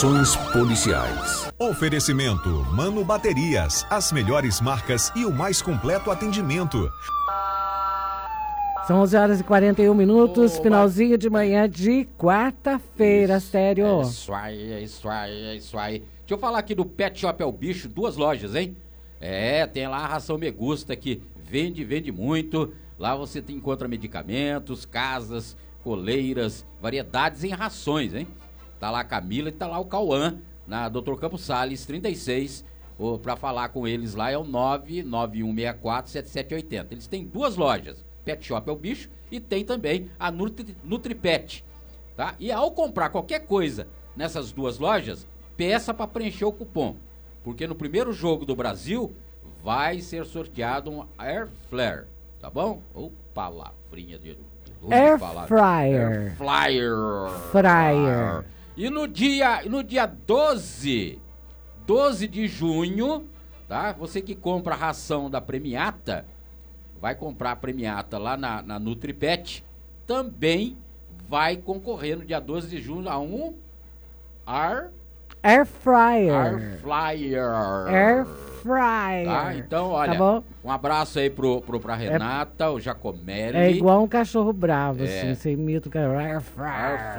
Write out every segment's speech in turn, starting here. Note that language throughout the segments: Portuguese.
Informações policiais. Oferecimento Mano Baterias, as melhores marcas e o mais completo atendimento. São 11h41, finalzinho de manhã de quarta-feira, sério. É isso aí. Deixa eu falar aqui do Pet Shop é o Bicho, 2 lojas, hein? Tem lá a ração Me Gusta que vende muito. Lá você encontra medicamentos, casas, coleiras, variedades em rações, hein? Tá lá a Camila e tá lá o Cauã, na Dr. Campos Sales, 36. Pra falar com eles lá é o 991647780. Eles têm 2 lojas. Pet Shop é o Bicho e tem também a NutriPet, tá? E ao comprar qualquer coisa nessas 2 lojas, peça para preencher o cupom, porque no primeiro jogo do Brasil vai ser sorteado um Air Flyer, tá bom? Ou palavrinha de Air Fryer. Fryer. E no dia 12 de junho, tá? Você que compra a ração da Premiata, vai comprar a Premiata lá na NutriPet, também vai concorrer no dia 12 de junho a um Air Fryer. Tá? Então, olha, tá, um abraço aí pra Renata, o Jacomelli. É igual um cachorro bravo, assim, você imita o cara. Air Fryer.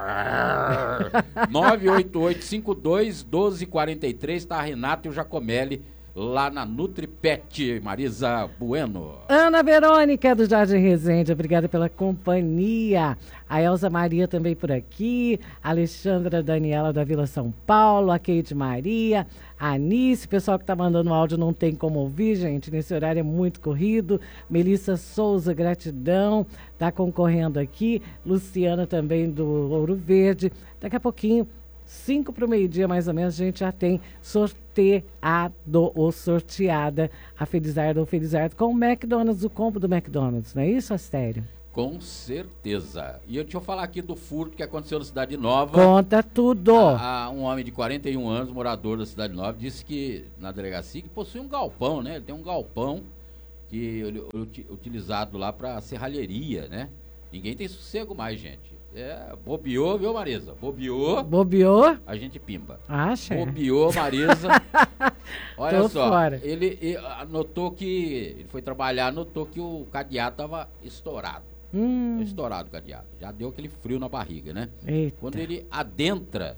988-52-1243, tá a Renata e o Jacomelli lá na NutriPet. Marisa Bueno. Ana Verônica do Jardim Resende, obrigada pela companhia. A Elza Maria também por aqui, a Alexandra Daniela da Vila São Paulo, a Keide Maria, a Anice, pessoal que tá mandando áudio não tem como ouvir, gente, nesse horário é muito corrido. Melissa Souza, gratidão, tá concorrendo aqui. Luciana também do Ouro Verde. Daqui a pouquinho, 5 para o meio-dia, mais ou menos, a gente já tem sorteado ou sorteada a Felizardo ou Felizardo com o McDonald's, o combo do McDonald's, não é isso, Astério? Com certeza. E deixa eu falar aqui do furto que aconteceu na Cidade Nova. Conta tudo. Um homem de 41 anos, morador da Cidade Nova, disse que na delegacia que possui um galpão, né? Ele tem um galpão utilizado lá para serralheria, né? Ninguém tem sossego mais, gente. Bobeou, viu, Marisa? Bobeou? A gente pimba. Acha? Bobeou, Marisa. Olha Tô só, fora. ele anotou que, ele foi trabalhar, anotou que o cadeado tava estourado. Estourado o cadeado. Já deu aquele frio na barriga, né? Eita. Quando ele adentra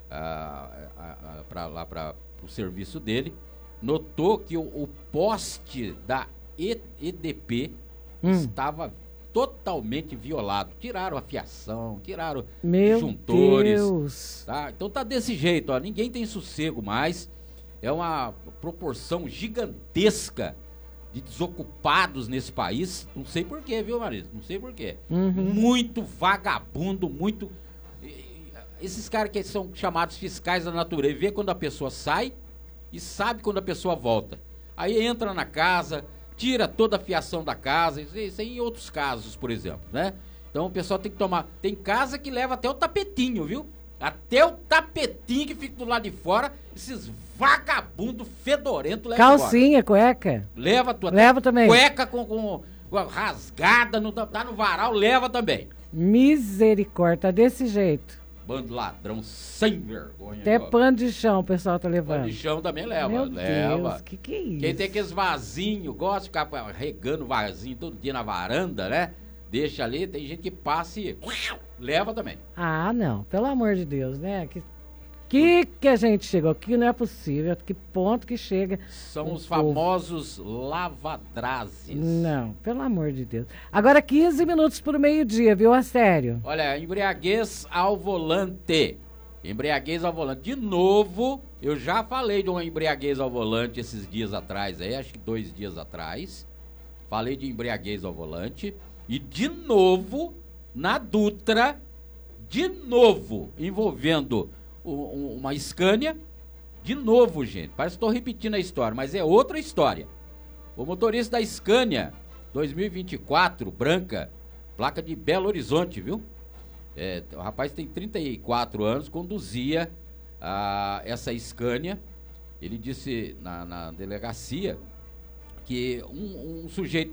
para o serviço dele, notou que o poste da EDP estava totalmente violado. Tiraram a fiação, tiraram disjuntores. Deus. Tá? Então tá desse jeito, ó. Ninguém tem sossego mais. É uma proporção gigantesca de desocupados nesse país. Não sei porquê, viu, Marisa? Não sei porquê. Muito vagabundo, muito... Esses caras que são chamados fiscais da natureza. Vê quando a pessoa sai e sabe quando a pessoa volta. Aí entra na casa... Tira toda a fiação da casa, isso aí em outros casos, por exemplo, né? Então o pessoal tem que tomar... Tem casa que leva até o tapetinho, viu? Até o tapetinho que fica do lado de fora, esses vagabundos fedorentos levam calcinha, embora. Cueca. Leva também. Cueca com rasgada, tá no varal, leva também. Misericórdia, tá desse jeito. Bando ladrão sem vergonha. Até pano de chão o pessoal tá levando. Pano de chão também leva. Meu leva. Deus, que é isso? Quem tem aqueles vasinhos, gosta de ficar regando vasinho todo dia na varanda, né? Deixa ali, tem gente que passa e leva também. Ah, não, pelo amor de Deus, né? Que a gente chegou aqui, não é possível, que ponto que chega. São os famosos lavadrazes. Não, pelo amor de Deus. Agora 15 minutos pro meio-dia, viu, Astério? Olha, embriaguez ao volante. Embriaguez ao volante. De novo, eu já falei de uma embriaguez ao volante esses dias atrás aí, acho que 2 dias atrás. Falei de embriaguez ao volante. E de novo, na Dutra, de novo, envolvendo uma Scania, de novo, gente, parece que estou repetindo a história, mas é outra história. O motorista da Scania 2024, branca, placa de Belo Horizonte, viu? O rapaz tem 34 anos, conduzia essa Scania. Ele disse na delegacia que um sujeito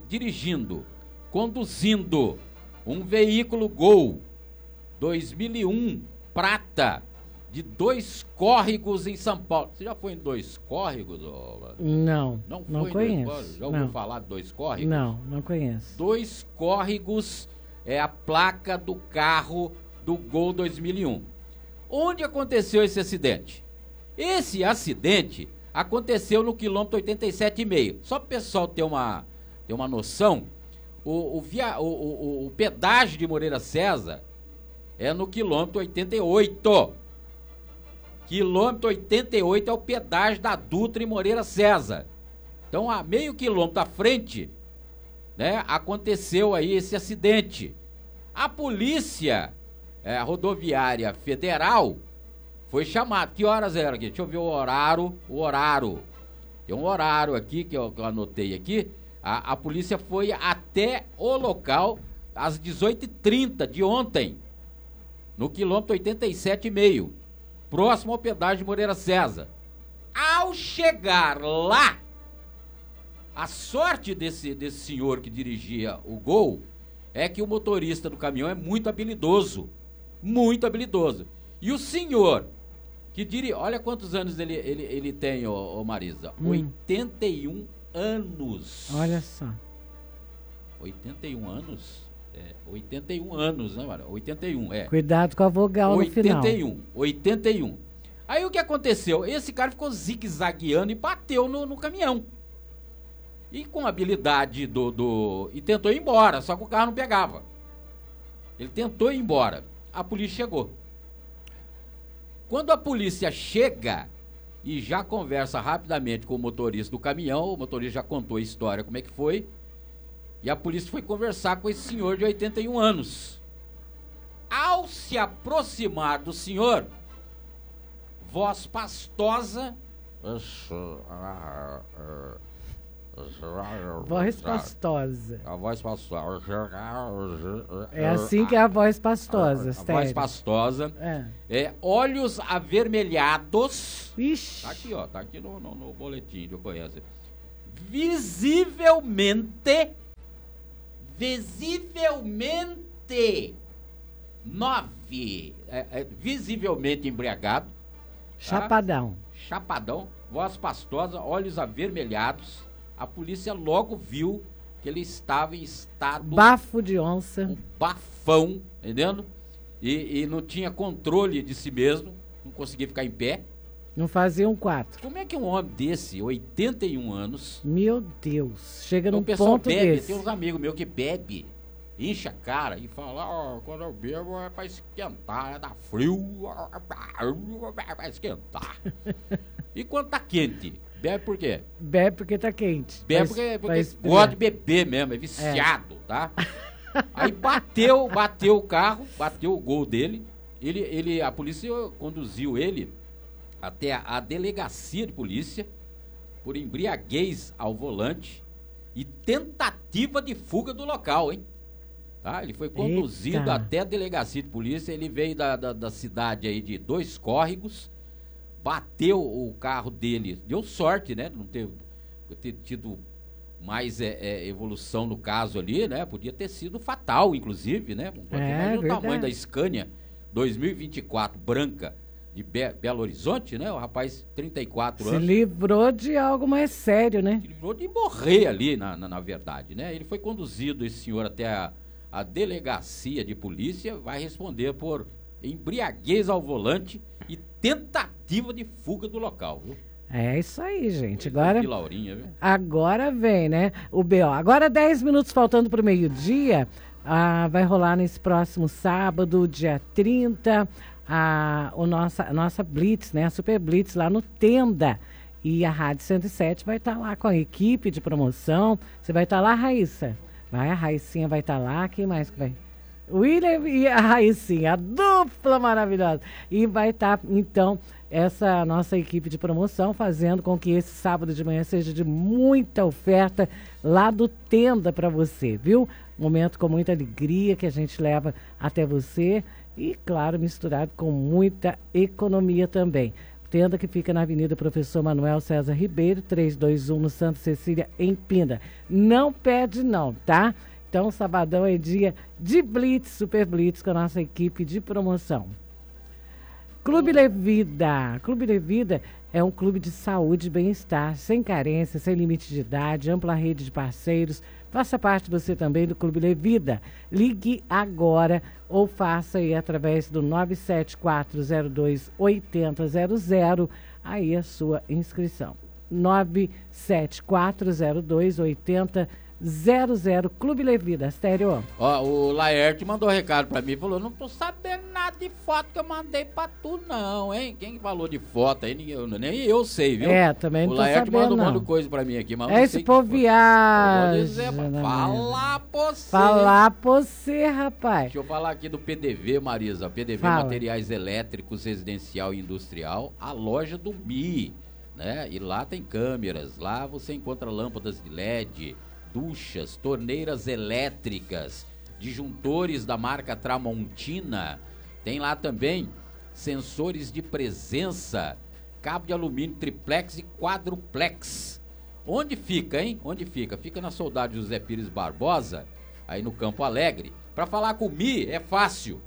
conduzindo um veículo Gol 2001 prata de 2 córregos em São Paulo. Você já foi em 2 córregos? Não conheço. Já ouviu falar de 2 córregos? Não conheço. 2 córregos é a placa do carro do Gol 2001. Onde aconteceu esse acidente? Esse acidente aconteceu no quilômetro 87,5. Só para o pessoal ter uma noção, o pedágio de Moreira César é no quilômetro 88. Quilômetro 88 é o pedágio da Dutra em Moreira César. Então, a meio quilômetro à frente, né, aconteceu aí esse acidente. A polícia rodoviária federal foi chamada. Que horas era aqui? Deixa eu ver o horário. Tem um horário aqui que eu anotei aqui. A polícia foi até o local às 18h30 de ontem, no quilômetro 87,5, próximo ao pedágio de Moreira César. Ao chegar lá, a sorte desse senhor que dirigia o Gol é que o motorista do caminhão é muito habilidoso. E o senhor que dirige, olha quantos anos ele tem, ô Marisa. 81 anos. Olha só. 81 anos? 81 anos, né, Maria? 81, Cuidado com a vogal no final. 81. Aí o que aconteceu? Esse cara ficou zigue-zagueando e bateu no caminhão. E com a habilidade e tentou ir embora, só que o carro não pegava. Ele tentou ir embora. A polícia chegou. Quando a polícia chega e já conversa rapidamente com o motorista do caminhão, o motorista já contou a história, como é que foi, e a polícia foi conversar com esse senhor de 81 anos. Ao se aproximar do senhor, voz pastosa... Voz pastosa. A voz pastosa. É assim que é a voz pastosa, a voz pastosa. Olhos avermelhados. Ixi. Tá aqui, ó. Tá aqui no boletim que eu conheço. Visivelmente 9. Visivelmente embriagado. Chapadão. Chapadão. Voz pastosa, olhos avermelhados. A polícia logo viu que ele estava em estado... Bafo de onça. Um bafão, entendendo? E não tinha controle de si mesmo, não conseguia ficar em pé. Não fazia um 4. Como é que um homem desse, 81 anos... Meu Deus, chega num ponto bebe, desse. Tem uns amigos meus que bebe, enche a cara e fala, quando eu bebo é pra esquentar, é dar frio, é pra esquentar. E quando tá quente? Bebe por quê? Bebe porque tá quente. Bebe porque gosta de beber mesmo, é viciado, tá? Aí bateu o carro, bateu o Gol dele. A polícia conduziu ele até a delegacia de polícia por embriaguez ao volante e tentativa de fuga do local, hein? Tá? Ele foi conduzido até a delegacia de polícia. Ele veio da cidade aí de 2 córregos. Bateu o carro dele, deu sorte, né? Não ter tido mais evolução no caso ali, né? Podia ter sido fatal, inclusive, né? Imagina o tamanho da Scania 2024 branca de Belo Horizonte, né? O rapaz, 34 anos. Se livrou de algo mais sério, né? Se livrou de morrer ali, na verdade, né? Ele foi conduzido, esse senhor, até a delegacia de polícia, vai responder por embriaguez ao volante e tentativa de fuga do local, viu? É isso aí, gente. Laurinha, viu? Agora vem, né? O BO. Agora 10 minutos faltando para o meio-dia. Vai rolar nesse próximo sábado, dia 30, a nossa Blitz, né? A Super Blitz lá no Tenda. E a Rádio 107 vai estar lá com a equipe de promoção. Você vai estar lá, Raíssa? Vai, a Raicinha vai estar lá. Quem mais que vai? O William e a Raicinha, a dupla maravilhosa. E vai estar, então, essa nossa equipe de promoção fazendo com que esse sábado de manhã seja de muita oferta lá do Tenda para você, viu? Momento com muita alegria que a gente leva até você e, claro, misturado com muita economia também. Tenda que fica na Avenida Professor Manuel César Ribeiro, 321, no Santa Cecília, em Pinda. Não perde não, tá? Então, sabadão é dia de Blitz, Super Blitz, com a nossa equipe de promoção. Clube Levida. Clube Levida é um clube de saúde e bem-estar, sem carência, sem limite de idade, ampla rede de parceiros. Faça parte você também do Clube Levida. Ligue agora ou faça aí através do 97402-8000 aí a sua inscrição. 97402-8000 Clube Levida, Estéreo. Ó, o Laerte mandou um recado pra mim, falou, não tô sabendo nada de foto que eu mandei pra tu não, hein? Quem falou de foto aí, nem eu sei, viu? Também não o tô Laerte sabendo, mandou um não. monte de coisa pra mim aqui, mas Esse povo viaja. Falar pra você. Falar pra você, rapaz. Deixa eu falar aqui do PDV, Marisa. PDV Fala. Materiais Elétricos Residencial e Industrial, a loja do Mi, né? E lá tem câmeras, lá você encontra lâmpadas de LED, duchas, torneiras elétricas, disjuntores da marca Tramontina. Tem lá também sensores de presença, cabo de alumínio triplex e quadruplex. Onde fica, hein? Onde fica? Fica na Soldado José Pires Barbosa, aí no Campo Alegre. Para falar com o Mi é fácil.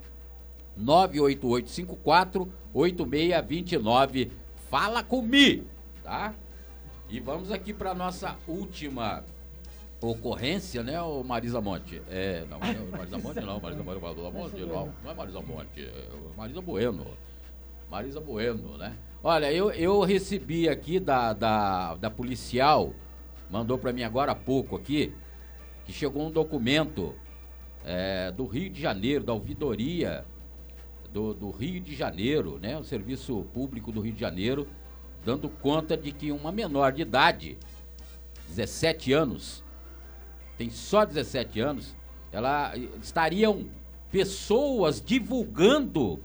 98854-8629. Fala com o Mi, tá? E vamos aqui para nossa última ocorrência, né, o Marisa Monte? Não é Marisa Monte, não. Marisa Monte, não é Marisa Monte. É Marisa Bueno. Marisa Bueno, né? Olha, eu recebi aqui da policial, mandou pra mim agora há pouco aqui, que chegou um documento do Rio de Janeiro, da ouvidoria do Rio de Janeiro, né? O Serviço Público do Rio de Janeiro, dando conta de que uma menor de idade, 17 anos, tem só 17 anos, estariam pessoas divulgando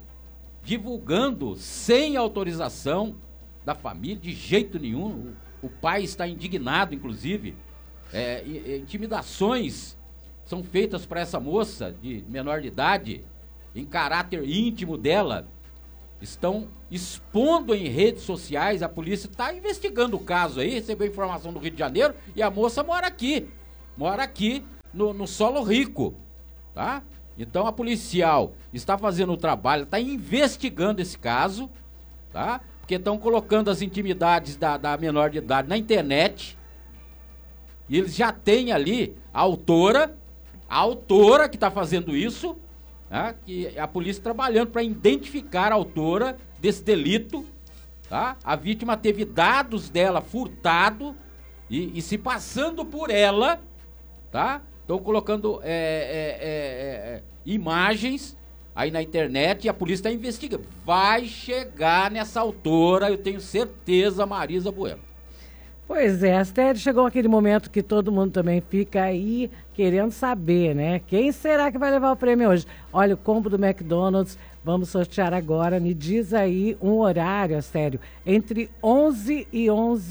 sem autorização da família, de jeito nenhum. O pai está indignado, inclusive. Intimidações são feitas para essa moça de menor de idade, em caráter íntimo dela. Estão expondo em redes sociais. A polícia está investigando o caso aí, recebeu informação do Rio de Janeiro, e a moça mora aqui no Solo Rico, tá? Então a policial está fazendo o trabalho, está investigando esse caso, tá? Porque estão colocando as intimidades da menor de idade na internet, e eles já têm ali a autora que está fazendo isso, tá? Que a polícia trabalhando para identificar a autora desse delito, tá? A vítima teve dados dela furtado e se passando por ela, tá? Estão colocando imagens aí na internet, e a polícia está investigando. Vai chegar nessa autora, eu tenho certeza, Marisa Bueno. Pois é, Astério, chegou aquele momento que todo mundo também fica aí querendo saber, né? Quem será que vai levar o prêmio hoje? Olha, o combo do McDonald's, vamos sortear agora. Me diz aí um horário, Astério, entre 11 e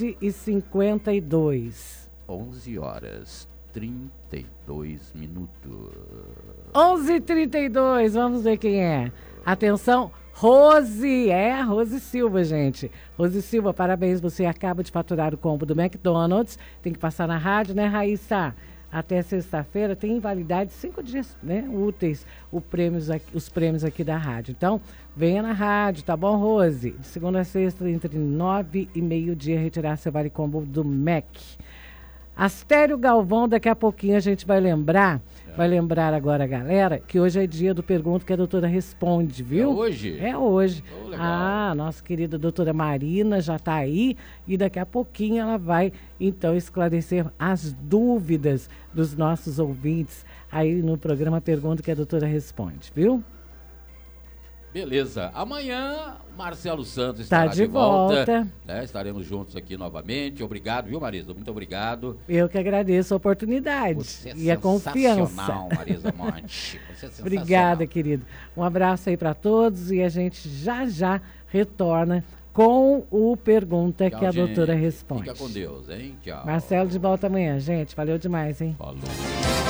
11h52. 11 horas 32 minutos. 11h32, vamos ver quem é. Atenção, Rose, Rose Silva, gente. Rose Silva, parabéns, você acaba de faturar o combo do McDonald's. Tem que passar na rádio, né, Raíssa? Até sexta-feira tem invalidade 5 dias, né, úteis, os prêmios aqui da rádio. Então, venha na rádio, tá bom, Rose? De segunda a sexta, entre 9 e meio-dia, retirar seu vale combo do Mac. Astério Galvão, daqui a pouquinho a gente vai lembrar agora, galera, que hoje é dia do Pergunta que a doutora responde, viu? É hoje? É hoje. Oh, legal. Nossa querida doutora Marina já está aí, e daqui a pouquinho ela vai, então, esclarecer as dúvidas dos nossos ouvintes aí no programa Pergunta que a doutora responde, viu? Beleza. Amanhã, Marcelo Santos Está estará de volta. Né? Estaremos juntos aqui novamente. Obrigado, viu, Marisa? Muito obrigado. Eu que agradeço a oportunidade e a confiança. Marisa Monte. Você é sensacional. Obrigada, querido. Um abraço aí para todos, e a gente já retorna com o Pergunta que a doutora responde. Fica com Deus, hein? Tchau. Marcelo de volta amanhã, gente. Valeu demais, hein? Falou.